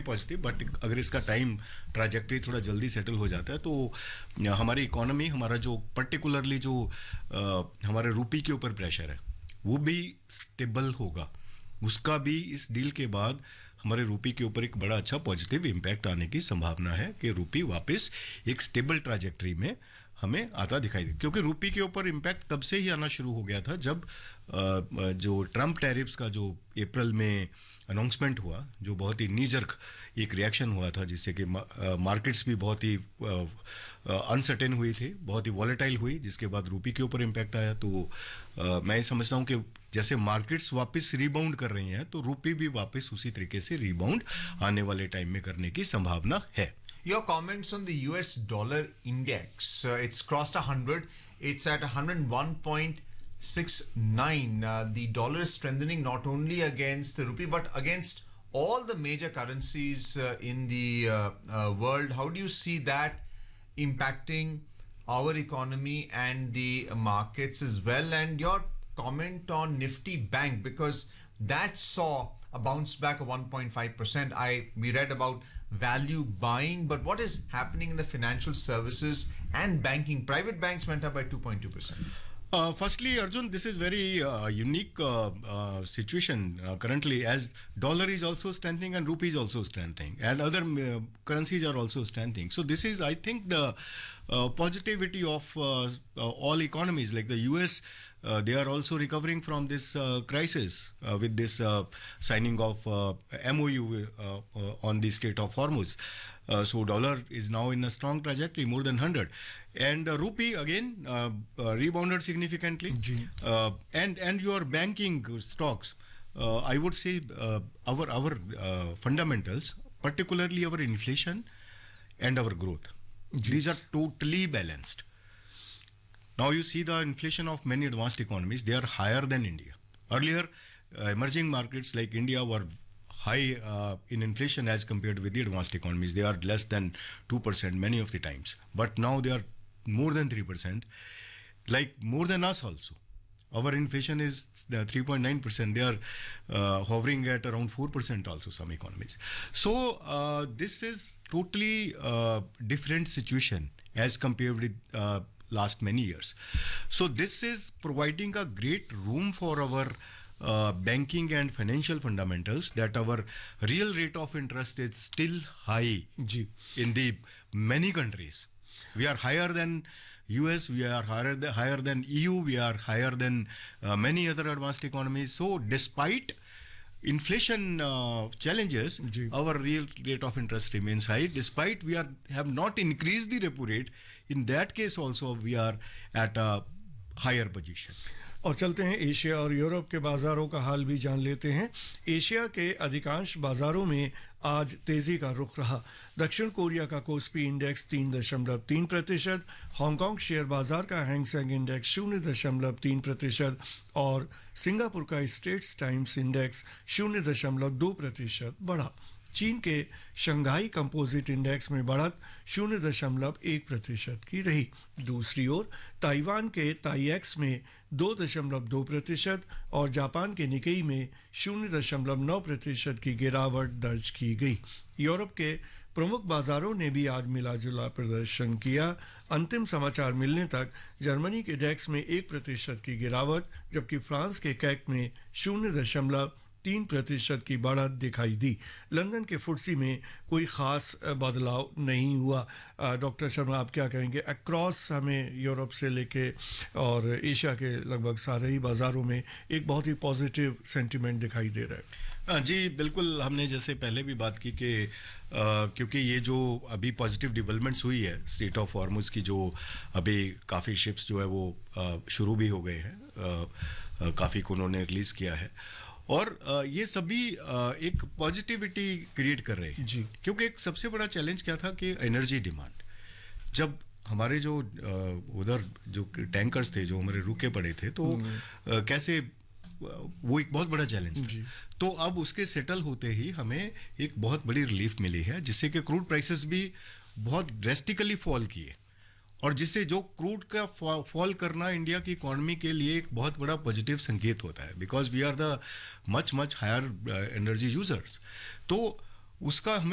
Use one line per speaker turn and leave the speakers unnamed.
Positive, but अगर इसका time trajectory थोड़ा जल्दी सेटल हो जाता है तो हमारी इकोनॉमी, हमारा जो पर्टिकुलरली जो हमारे रूपी के ऊपर प्रेशर है वो भी स्टेबल होगा. उसका भी इस डील के बाद हमारे रूपी के ऊपर एक बड़ा अच्छा पॉजिटिव इम्पैक्ट आने की संभावना है कि रूपी वापस एक स्टेबल ट्रैजेक्टरी में हमें आता दिखाई दे. क्योंकि रूपी के ऊपर इम्पैक्ट तब से ही आना शुरू हो गया था जब जो ट्रम्प टैरिफ्स का जो अप्रैल में अनाउंसमेंट हुआ, जो बहुत ही नीजर्क एक रिएक्शन हुआ था, जिससे कि मार्केट्स भी बहुत ही अनसर्टेन हुई थी, बहुत ही वॉलेटाइल हुई, जिसके बाद रूपी के ऊपर इम्पैक्ट आया. तो मैं समझता हूँ कि जैसे मार्केट्स वापस रिबाउंड कर रही हैं तो रूपी भी वापस उसी तरीके से रिबाउंड आने वाले टाइम में करने की संभावना है.
Your comments on the US dollar index, it's crossed 100, it's at 101.69. The dollar is strengthening not only against the rupee but against all the major currencies in the world. How do you see that impacting our economy and the markets as well? And your comment on Nifty Bank, because that saw a bounce back of 1.5%. We read about value buying, but what is happening in the financial services and banking? Private banks went up by 2.2%.
Firstly, Arjun, this is very unique situation currently, as dollar is also strengthening and rupee is also strengthening, and other currencies are also strengthening. So this is, I think, the positivity of all economies. Like the US, they are also recovering from this crisis with this signing of MOU on the Strait of Hormuz. So dollar is now in a strong trajectory, more than 100, and rupee again rebounded significantly. And your banking stocks, I would say our fundamentals, particularly our inflation and our growth, these are totally balanced. Now you see the inflation of many advanced economies, they are higher than India. Earlier, emerging markets like India were high in inflation as compared with the advanced economies. They are less than 2% many of the times. But now they are more than 3%, like more than us also. Our inflation is 3.9%. They are hovering at around 4% also, some economies. So this is totally different situation as compared with last many years. So this is providing a great room for our banking and financial fundamentals, that our real rate of interest is still high in the many countries. We are higher than US, we are higher than EU, we are higher than many other advanced economies. So despite inflation challenges, our real rate of interest remains high. Despite we have not increased the repo rate, in that case also we are at a higher position.
और चलते हैं Asia और Europe के बाज़ारों का हाल भी जान लेते हैं. एशिया के अधिकांश बाज़ारों में आज तेज़ी का रुख रहा. दक्षिण कोरिया का कोस्पी इंडेक्स 3.3%, हांगकांग शेयर बाज़ार का हैंगसेंग इंडेक्स 0.3% और सिंगापुर का स्ट्रेट्स टाइम्स इंडेक्स 0.2% बढ़ा. चीन के शंघाई कंपोजिट इंडेक्स में बढ़त 0.1% की रही. दूसरी ओर ताइवान के ताईएक्स में 2.2% और जापान के निकेई में 0.9% की गिरावट दर्ज की गई. यूरोप के प्रमुख बाजारों ने भी आज मिला-जुला प्रदर्शन किया. अंतिम समाचार मिलने तक जर्मनी के डेक्स में 1% की गिरावट, जबकि फ्रांस के कैक में 0.3% की बढ़त दिखाई दी. लंदन के फुट्सी में कोई ख़ास बदलाव नहीं हुआ. डॉक्टर शर्मा, आप क्या कहेंगे? अक्रॉस हमें यूरोप से लेके और एशिया के लगभग सारे ही बाज़ारों में एक बहुत ही पॉजिटिव सेंटिमेंट दिखाई दे रहा है.
जी बिल्कुल, हमने जैसे पहले भी बात की कि क्योंकि ये जो अभी पॉजिटिव डेवलपमेंट्स हुई है स्ट्रेट ऑफ हॉर्मुज़ की, जो अभी काफ़ी शिप्स जो है वो शुरू भी हो गए हैं, काफ़ी को उन्होंने रिलीज़ किया है, और ये सभी एक पॉजिटिविटी क्रिएट कर रहे हैं. क्योंकि एक सबसे बड़ा चैलेंज क्या था कि एनर्जी डिमांड. जब हमारे जो उधर जो टैंकर्स थे जो हमारे रुके पड़े थे, तो कैसे, वो एक बहुत बड़ा चैलेंज था. तो अब उसके सेटल होते ही हमें एक बहुत बड़ी रिलीफ मिली है, जिससे कि क्रूड प्राइसेस भी बहुत ड्रेस्टिकली फॉल किए, और जिससे जो क्रूड का फॉल करना इंडिया की इकोनॉमी के लिए एक बहुत बड़ा पॉजिटिव संकेत होता है, because we are the much higher energy users. तो उसका हमें